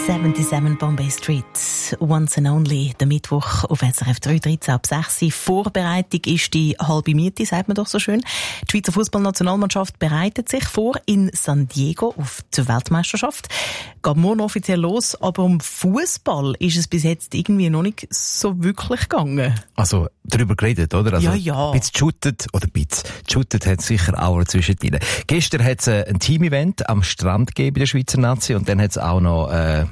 77 Bombay Street, Once and Only, der Mittwoch auf SRF 3, 13 ab 6. Vorbereitung ist die halbe Miete, sagt man doch so schön. Die Schweizer Fußballnationalmannschaft bereitet sich vor in San Diego auf die Weltmeisterschaft. Geht morgen offiziell los, aber um Fußball ist es bis jetzt irgendwie noch nicht so wirklich gegangen. Also, darüber geredet, oder? Also, ja. Ein bisschen shootet hat es sicher auch zwischendrin. Gestern hat es ein Team-Event am Strand gegeben bei der Schweizer Nazi und dann hat es auch noch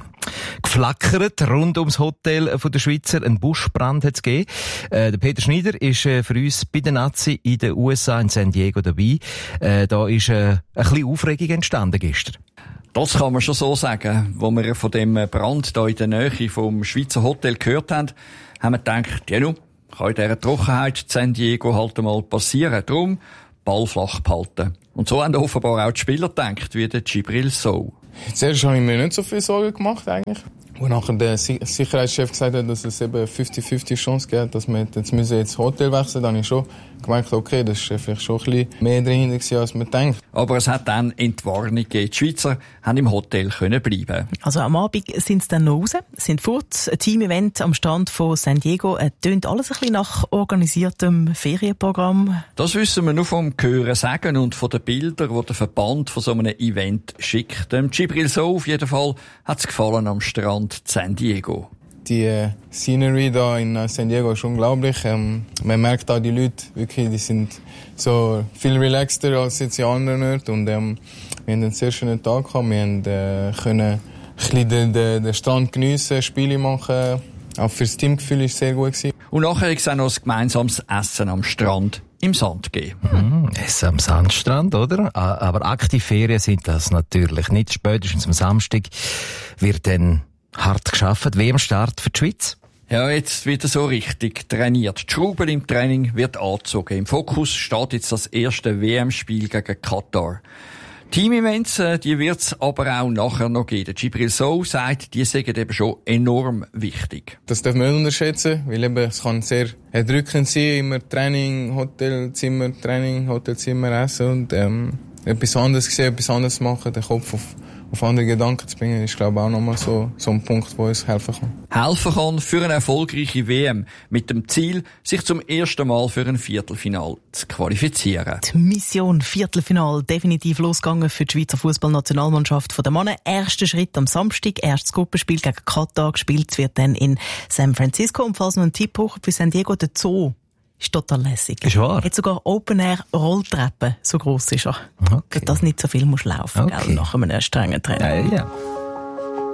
geflackert rund ums Hotel von der Schweizer. Ein Buschbrand hat es gegeben. Der Peter Schneider ist für uns bei der Nazi in den USA, in San Diego dabei. Da ist ein bisschen Aufregung entstanden gestern. Das kann man schon so sagen. Als wir von dem Brand hier in der Nähe vom Schweizer Hotel gehört haben, haben wir gedacht, ja nun, kann in dieser Trockenheit in San Diego halt einmal passieren. Darum Ball flach behalten. Und so haben offenbar auch die Spieler gedacht, wie der Djibril Sow. Zuerst habe ich mir nicht so viel Sorgen gemacht, eigentlich. Wo nachher der Sicherheitschef gesagt hat, dass es eben 50-50 Chance gibt, dass wir jetzt Hotel wechseln, dann habe ich schon gemerkt, okay, das ist vielleicht schon ein bisschen mehr dahinter gewesen, als man denkt. Aber es hat dann Entwarnung gegeben. Die Schweizer haben im Hotel können bleiben. Also am Abend sind sie dann noch raus, sind fort. Ein Team-Event am Strand von San Diego. Tönt alles ein bisschen nach organisiertem Ferienprogramm. Das wissen wir nur vom Hören sagen und von den Bildern, die der Verband von so einem Event schickt. Dem Djibril Sow auf jeden Fall hat es gefallen am Strand San Diego. Die Scenery da in San Diego ist unglaublich. Man merkt auch, die Leute wirklich, die sind so viel relaxter als jetzt in anderen Orten. Und wir haben einen sehr schönen Tag gehabt. Wir haben können ein bisschen den Strand geniessen, Spiele machen. Auch fürs Teamgefühl war es sehr gut gewesen. Und nachher gibt es auch noch ein gemeinsames Essen am Strand im Sand geben. Essen am Sandstrand, oder? Aber aktive Ferien sind das natürlich nicht. Spätestens am Samstag wird dann hart geschafft. WM-Start für die Schweiz? Ja, jetzt wieder so richtig trainiert. Die Schraube im Training wird angezogen. Im Fokus steht jetzt das erste WM-Spiel gegen Katar. Team-Events, die wird es aber auch nachher noch geben. Der Djibril Sow sagt, die sind eben schon enorm wichtig. Das darf man nicht unterschätzen, weil eben, es kann sehr erdrückend sein, immer Training, Hotelzimmer, essen und etwas anderes sehen, etwas anderes machen, den Kopf auf andere Gedanken zu bringen, ist, glaube ich, auch nochmal so ein Punkt, wo uns helfen kann. Helfen kann für eine erfolgreiche WM mit dem Ziel, sich zum ersten Mal für ein Viertelfinal zu qualifizieren. Die Mission Viertelfinal definitiv losgegangen für die Schweizer Fußballnationalmannschaft von der Männer. Erster Schritt am Samstag, erstes Gruppenspiel gegen Katar. Gespielt wird dann in San Francisco. Und falls noch ein Tipp hoch für San Diego, der Zoo ist total lässig. Ist wahr. Hat sogar Open-Air-Rolltreppen, so gross ist er. Okay. Dass nicht so viel musst laufen, okay. Gell, nach einem strengen Training. Ja.